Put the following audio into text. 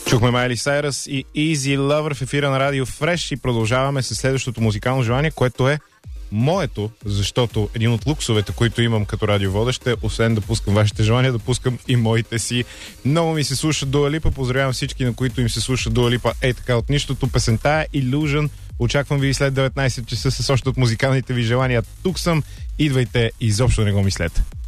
Чухме Майли Сайръс и Easy Lover в ефира на Радио Фреш и продължаваме с следващото музикално желание, което е моето, защото един от луксовете, които имам като радиоводещ е, освен да пускам вашите желания, да пускам и моите си. Много ми се слуша Дуа Липа, поздравявам всички, на които им се слуша Дуа Липа така от нищото. Песента е Illusion. Очаквам ви след 19 часа с още от музикалните ви желания. Тук съм, идвайте, изобщо не го мислете.